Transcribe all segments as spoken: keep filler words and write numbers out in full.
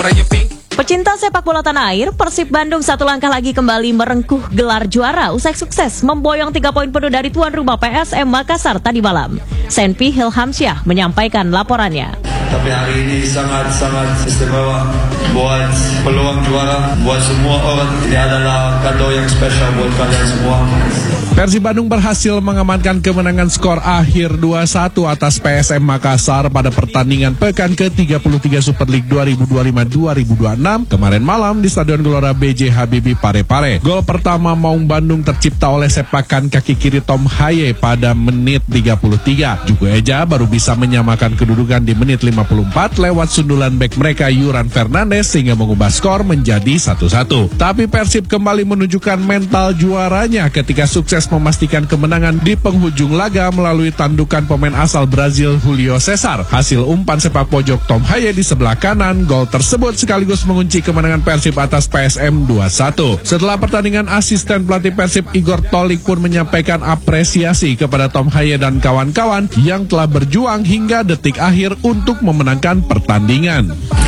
Pecinta sepak bola tanah air, Persib Bandung satu langkah lagi kembali merengkuh gelar juara usai sukses memboyong tiga poin penuh dari tuan rumah P S M Makassar tadi malam. Senpi Hilhamsyah menyampaikan laporannya. Tapi hari ini sangat-sangat istimewa buat peluang juara, buat semua orang. Ini adalah kado yang spesial buat kalian semua. Persib Bandung berhasil mengamankan kemenangan skor akhir dua satu atas P S M Makassar pada pertandingan pekan ke tiga puluh tiga Super League dua ribu dua puluh lima dua ribu dua puluh enam kemarin malam di Stadion Gelora B J Habibie Parepare. Gol pertama Maung Bandung tercipta oleh sepakan kaki kiri Tom Haye pada menit tiga puluh tiga. Jugo Eja baru bisa menyamakan kedudukan di menit lima puluh empat lewat sundulan bek mereka Yuran Fernandes sehingga mengubah skor menjadi satu satu. Tapi Persib kembali menunjukkan mental juaranya ketika sukses memastikan kemenangan di penghujung laga melalui tandukan pemain asal Brazil Julio Cesar. Hasil umpan sepak pojok Tom Haye di sebelah kanan, gol tersebut sekaligus mengunci kemenangan Persib atas P S M dua satu. Setelah pertandingan, asisten pelatih Persib Igor Tolik pun menyampaikan apresiasi kepada Tom Haye dan kawan-kawan yang telah berjuang hingga detik akhir untuk memenangkan pertandingan.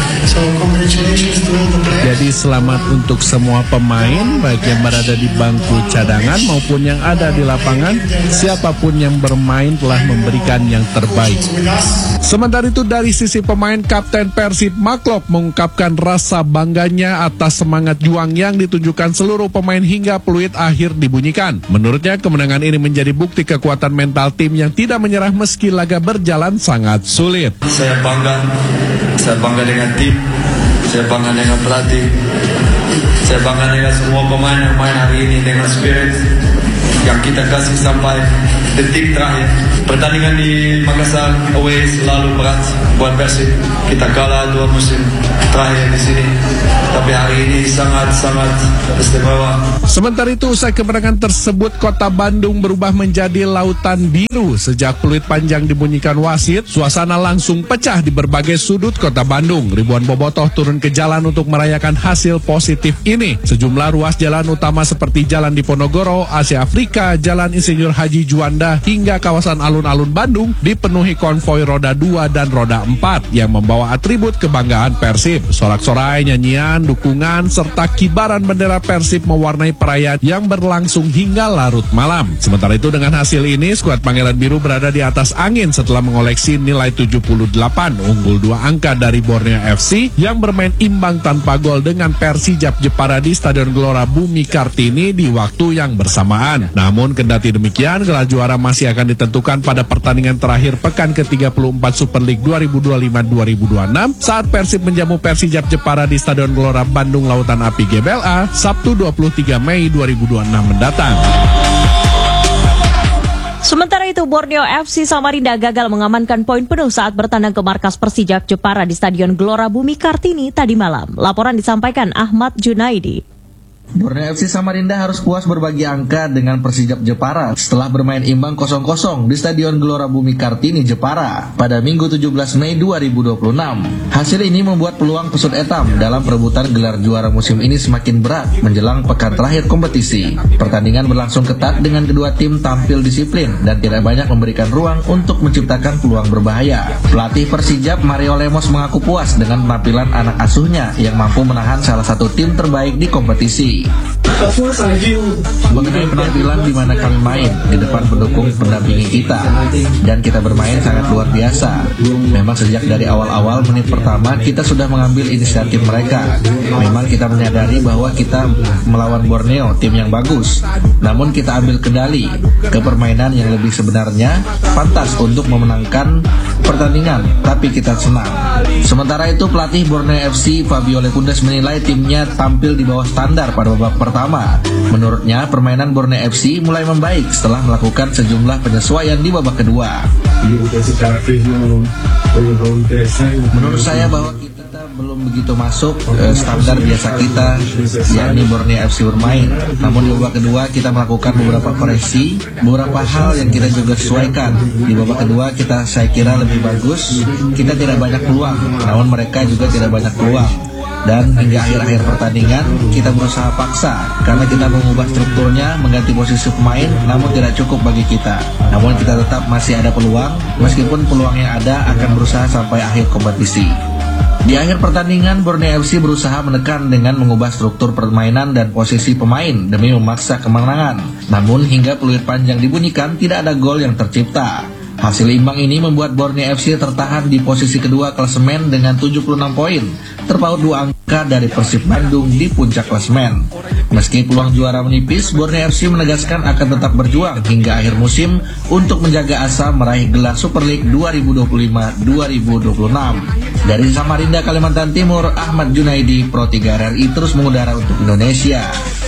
Jadi selamat untuk semua pemain, baik yang berada di bangku cadangan maupun yang ada di lapangan. Siapapun yang bermain telah memberikan yang terbaik. Sementara itu dari sisi pemain, Kapten Persib Maklop mengungkapkan rasa bangganya atas semangat juang yang ditunjukkan seluruh pemain hingga peluit akhir dibunyikan. Menurutnya kemenangan ini menjadi bukti kekuatan mental tim yang tidak menyerah meski laga berjalan sangat sulit. Saya bangga, saya bangga dengan tim. Saya bangga dengan pelatih. Saya bangga dengan semua pemain yang main hari ini dengan spirit yang kita kasih sampai detik terakhir. Pertandingan di Makassar away selalu berat buat Persib. Kita kalah dua musim terakhir di sini. Tapi hari ini sangat-sangat istimewa. Sementara itu usai kemenangan tersebut, Kota Bandung berubah menjadi lautan biru. Sejak peluit panjang dibunyikan wasit, suasana langsung pecah di berbagai sudut Kota Bandung. Ribuan bobotoh turun ke jalan untuk merayakan hasil positif ini. Sejumlah ruas jalan utama seperti Jalan Diponegoro, Asia Afrika, Jalan Insinyur Haji Juanda hingga kawasan alun-alun Bandung dipenuhi konvoi roda dua dan roda empat yang membawa atribut kebanggaan Persib. Sorak-sorai, nyanyian, dukungan, serta kibaran bendera Persib mewarnai perayaan yang berlangsung hingga larut malam. Sementara itu dengan hasil ini, skuad Pangeran Biru berada di atas angin setelah mengoleksi nilai tujuh puluh delapan, unggul dua angka dari Borneo F C yang bermain imbang tanpa gol dengan Persijap Jepara di Stadion Gelora Bumi Kartini di waktu yang bersamaan. Namun kendati demikian, gelar juara masih akan ditentukan pada pertandingan terakhir pekan ke tiga puluh empat Super League dua ribu dua puluh lima dua ribu dua puluh enam saat Persib menjamu Persijap Jepara di Stadion Gelora Bandung Lautan Api G B L A Sabtu dua puluh tiga Mei dua ribu dua puluh enam mendatang. Sementara itu, Borneo F C Samarinda gagal mengamankan poin penuh saat bertandang ke markas Persijap Jepara di Stadion Gelora Bumi Kartini tadi malam. Laporan disampaikan Ahmad Junaidi. Borneo F C Samarinda harus puas berbagi angka dengan Persijap Jepara setelah bermain imbang kosong kosong di Stadion Gelora Bumi Kartini Jepara pada Minggu tujuh belas Mei dua ribu dua puluh enam. Hasil ini membuat peluang Pesut Etam dalam perebutan gelar juara musim ini semakin berat menjelang pekan terakhir kompetisi. Pertandingan berlangsung ketat dengan kedua tim tampil disiplin dan tidak banyak memberikan ruang untuk menciptakan peluang berbahaya. Pelatih Persijap Mario Lemos mengaku puas dengan penampilan anak asuhnya yang mampu menahan salah satu tim terbaik di kompetisi. Mengenai penampilan di mana kami main di depan pendukung pendampingi kita dan kita bermain sangat luar biasa. Memang sejak dari awal-awal menit pertama kita sudah mengambil inisiatif mereka. Memang kita menyadari bahwa kita melawan Borneo, tim yang bagus. Namun kita ambil kendali ke permainan yang lebih sebenarnya pantas untuk memenangkan pertandingan, tapi kita senang. Sementara itu pelatih Borneo F C Fabio Lecundas menilai timnya tampil di bawah standar pada babak pertama. Menurutnya permainan Borneo F C mulai membaik setelah melakukan sejumlah penyesuaian di babak kedua. Menurut saya bahwa kita belum begitu masuk eh, standar biasa kita, yakni Borneo F C bermain. Namun di babak kedua kita melakukan beberapa koreksi, beberapa hal yang kita juga sesuaikan. Di babak kedua kita saya kira lebih bagus. Kita tidak banyak peluang, namun mereka juga tidak banyak peluang. Dan hingga akhir-akhir pertandingan kita berusaha paksa karena kita mengubah strukturnya, mengganti posisi pemain, namun tidak cukup bagi kita. Namun kita tetap masih ada peluang, meskipun peluang yang ada akan berusaha sampai akhir kompetisi. Di akhir pertandingan, Borneo F C berusaha menekan dengan mengubah struktur permainan dan posisi pemain demi memaksa kemenangan. Namun hingga peluit panjang dibunyikan, tidak ada gol yang tercipta. Hasil imbang ini membuat Borneo F C tertahan di posisi kedua klasemen dengan tujuh puluh enam poin, terpaut dua angka dari Persib Bandung di puncak klasemen. Meski peluang juara menipis, Borneo F C menegaskan akan tetap berjuang hingga akhir musim untuk menjaga asa meraih gelar Super League dua ribu dua puluh lima dua ribu dua puluh enam. Dari Samarinda, Kalimantan Timur, Ahmad Junaidi, Pro tiga R R I terus mengudara untuk Indonesia.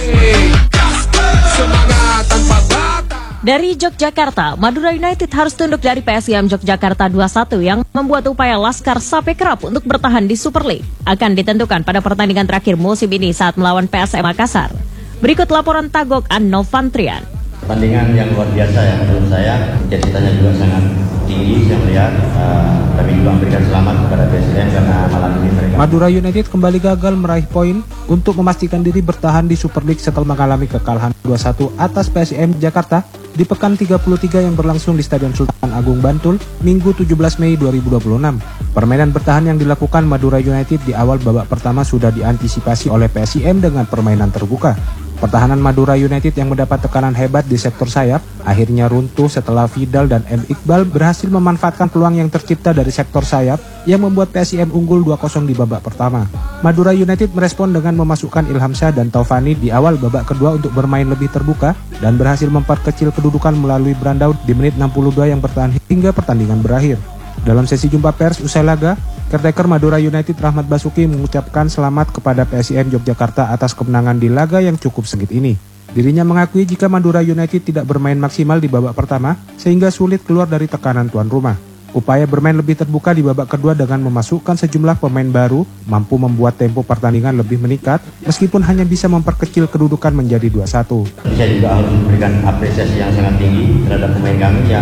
Dari Yogyakarta, Madura United harus tunduk dari P S I M Yogyakarta dua satu yang membuat upaya Laskar Sapekrap untuk bertahan di Super League akan ditentukan pada pertandingan terakhir musim ini saat melawan P S M Makassar. Berikut laporan Tagok An-Novantrian. Pertandingan yang luar biasa ya menurut saya, intensitasnya juga sangat tinggi. Saya melihat uh, kami juga memberikan selamat kepada P S M karena malam ini mereka. Madura United kembali gagal meraih poin untuk memastikan diri bertahan di Super League setelah mengalami kekalahan dua satu atas P S I M Jakarta di pekan tiga puluh tiga yang berlangsung di Stadion Sultan Agung Bantul Minggu tujuh belas Mei dua ribu dua puluh enam. Permainan bertahan yang dilakukan Madura United di awal babak pertama sudah diantisipasi oleh P S I M dengan permainan terbuka. Pertahanan Madura United yang mendapat tekanan hebat di sektor sayap akhirnya runtuh setelah Vidal dan M. Iqbal berhasil memanfaatkan peluang yang tercipta dari sektor sayap yang membuat P S I M unggul dua kosong di babak pertama. Madura United merespon dengan memasukkan Ilham Syah dan Taufani di awal babak kedua untuk bermain lebih terbuka dan berhasil memperkecil kedudukan melalui Brandao di menit enam puluh dua yang bertahan hingga pertandingan berakhir. Dalam sesi jumpa pers usai laga, caretaker Madura United Rahmat Basuki mengucapkan selamat kepada P S I M Yogyakarta atas kemenangan di laga yang cukup sengit ini. Dirinya mengakui jika Madura United tidak bermain maksimal di babak pertama sehingga sulit keluar dari tekanan tuan rumah. Upaya bermain lebih terbuka di babak kedua dengan memasukkan sejumlah pemain baru mampu membuat tempo pertandingan lebih meningkat meskipun hanya bisa memperkecil kedudukan menjadi dua satu. Saya juga harus memberikan apresiasi yang sangat tinggi terhadap pemain kami yang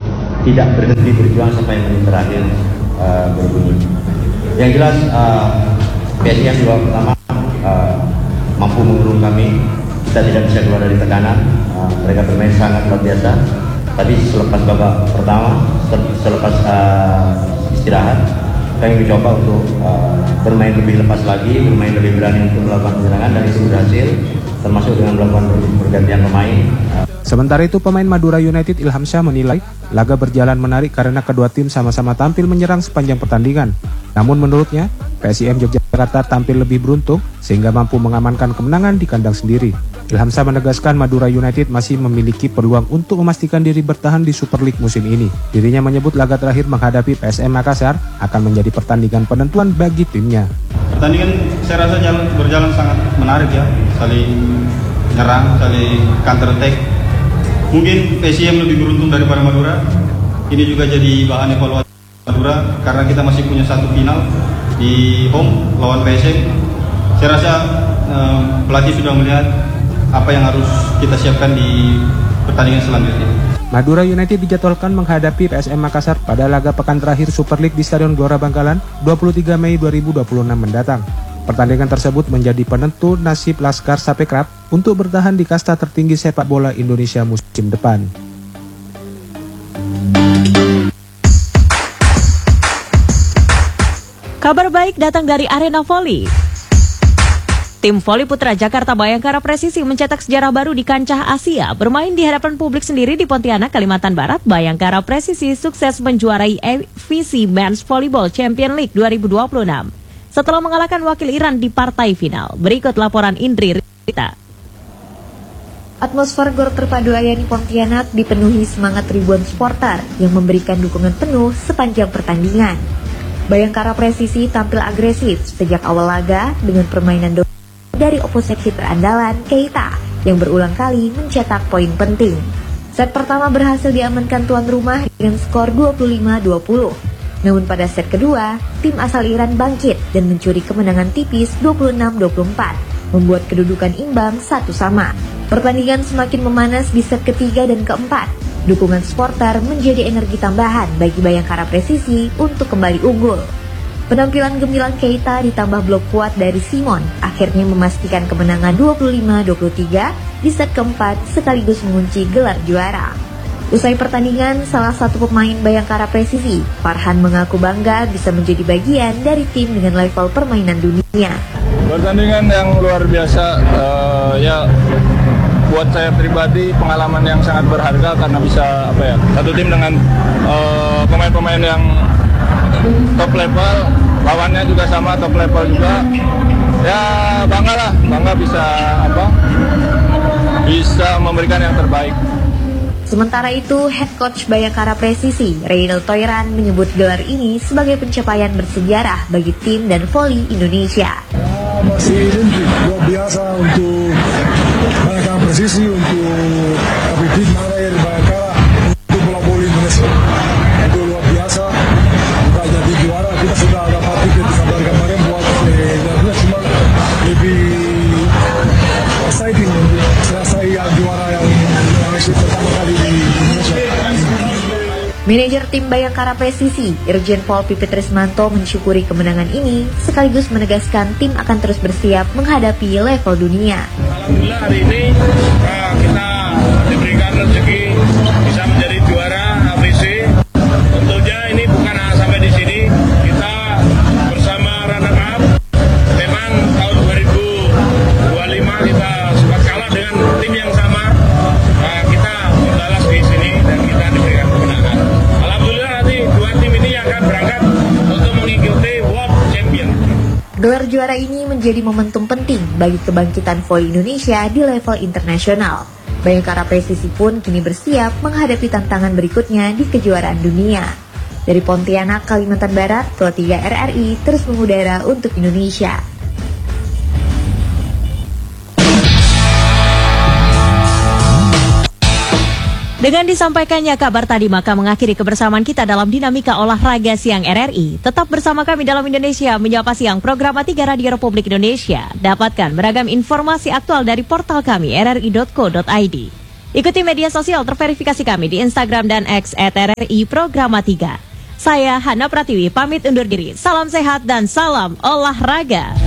tidak berhenti berjuang sampai menit terakhir uh, berbunyi. Yang jelas uh, P S I M di babak pertama uh, mampu mengurung kami. Kita tidak bisa keluar dari tekanan. Uh, mereka bermain sangat luar biasa. Tapi selepas babak pertama, selepas uh, istirahat, kami mencoba untuk uh, bermain lebih lepas lagi, bermain lebih berani untuk melakukan penyerangan dan itu berhasil, termasuk dengan melakukan pergantian pemain. Sementara itu pemain Madura United Ilham Syah menilai laga berjalan menarik karena kedua tim sama-sama tampil menyerang sepanjang pertandingan. Namun menurutnya, P S I M Yogyakarta tampil lebih beruntung sehingga mampu mengamankan kemenangan di kandang sendiri. Ilham Syah menegaskan Madura United masih memiliki peluang untuk memastikan diri bertahan di Super League musim ini. Dirinya menyebut laga terakhir menghadapi P S M Makassar akan menjadi pertandingan penentuan bagi timnya. Pertandingan saya rasa jalan, berjalan sangat menarik ya, saling nyerang, saling counter attack. Mungkin P S I M lebih beruntung daripada Madura. Ini juga jadi bahan evaluasi Madura karena kita masih punya satu final di home lawan P S M. Saya rasa um, pelatih sudah melihat apa yang harus kita siapkan di pertandingan selanjutnya. Madura United dijadwalkan menghadapi P S M Makassar pada laga pekan terakhir Super League di Stadion Gelora Bangkalan dua puluh tiga Mei dua ribu dua puluh enam mendatang. Pertandingan tersebut menjadi penentu nasib Laskar Sapekrap untuk bertahan di kasta tertinggi sepak bola Indonesia musim depan. Kabar baik datang dari Arena Voli. Tim voli putra Jakarta Bayangkara Presisi mencetak sejarah baru di kancah Asia. Bermain di hadapan publik sendiri di Pontianak, Kalimantan Barat, Bayangkara Presisi sukses menjuarai A V C Men's Volleyball Champion League dua ribu dua puluh enam. Setelah mengalahkan wakil Iran di partai final. Berikut laporan Indri Rita. Atmosfer Gor Terpadu Ayani Pontianak dipenuhi semangat ribuan supporter yang memberikan dukungan penuh sepanjang pertandingan. Bayangkara Presisi tampil agresif sejak awal laga dengan permainan dominan dari oposisi terandalan Keita yang berulang kali mencetak poin penting. Set pertama berhasil diamankan tuan rumah dengan skor dua puluh lima dua puluh. Namun pada set kedua, tim asal Iran bangkit dan mencuri kemenangan tipis dua puluh enam dua puluh empat, membuat kedudukan imbang satu sama. Pertandingan semakin memanas di set ketiga dan keempat. Dukungan supporter menjadi energi tambahan bagi Bayangkara Presisi untuk kembali unggul. Penampilan gemilang Keita ditambah blok kuat dari Simon akhirnya memastikan kemenangan dua puluh lima dua puluh tiga di set keempat sekaligus mengunci gelar juara. Usai pertandingan, salah satu pemain Bayangkara Presisi, Farhan, mengaku bangga bisa menjadi bagian dari tim dengan level permainan dunia. Pertandingan yang luar biasa, uh, ya buat saya pribadi pengalaman yang sangat berharga karena bisa apa ya satu tim dengan uh, pemain-pemain yang top level, lawannya juga sama top level juga. Ya bangga lah, bangga bisa apa bisa memberikan yang terbaik. Sementara itu, head coach Bayangkara Presisi, Reynald Toiran, menyebut gelar ini sebagai pencapaian bersejarah bagi tim dan voli Indonesia. Ya, masih luar biasa untuk Bayangkara Presisi, untuk kapiten manajer Bayangkara, untuk bola voli Indonesia. Itu luar biasa, kita jadi juara, kita sudah dapat tiket sampai kemarin buat eh, cuma lebih exciting selesai juara yang pertama kali di Indonesia. Manajer tim Bayangkara Presisi, Irjen Pol Pipit Rismanto, mensyukuri kemenangan ini sekaligus menegaskan tim akan terus bersiap menghadapi level dunia. Alhamdulillah hari ini nah, kita diberikan rezeki bisa menjadi juara A P C. Tentunya ini bukan sampai di sini, kita bersama runner up. Memang tahun dua ribu dua puluh lima kita sempat kalah dengan tim yang sama. Nah, kita membalas di sini dan kita diberikan kemenangan. Alhamdulillah nanti dua tim ini akan berangkat untuk mengikuti World Champion. Gelar juara ini menjadi momentum penting bagi kebangkitan voli Indonesia di level internasional. Bayangkara Presisi pun kini bersiap menghadapi tantangan berikutnya di kejuaraan dunia. Dari Pontianak, Kalimantan Barat, Pro tiga R R I terus mengudara untuk Indonesia. Dengan disampaikannya kabar tadi, maka mengakhiri kebersamaan kita dalam Dinamika Olahraga Siang R R I. Tetap bersama kami dalam Indonesia Menyapa Siang, program A tiga Radio Republik Indonesia. Dapatkan beragam informasi aktual dari portal kami r r i dot co dot i d. Ikuti media sosial terverifikasi kami di Instagram dan X at R R I Programa tiga. Saya Hana Pratiwi pamit undur diri. Salam sehat dan salam olahraga.